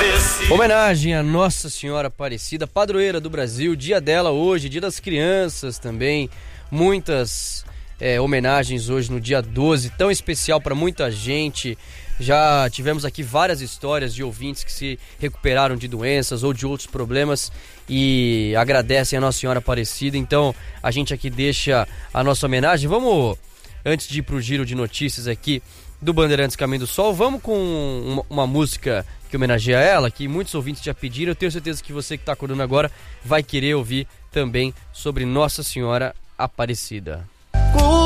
Homenagem a Nossa Senhora Aparecida, padroeira do Brasil, dia dela hoje, dia das crianças também, muitas homenagens hoje no dia 12, tão especial para muita gente. Já tivemos aqui várias histórias de ouvintes que se recuperaram de doenças ou de outros problemas e agradecem a Nossa Senhora Aparecida, então a gente aqui deixa a nossa homenagem. Vamos, antes de ir pro giro de notícias aqui do Bandeirantes Caminho do Sol, vamos com uma música que homenageia ela, que muitos ouvintes já pediram. Eu tenho certeza que você que está acordando agora vai querer ouvir também sobre Nossa Senhora Aparecida.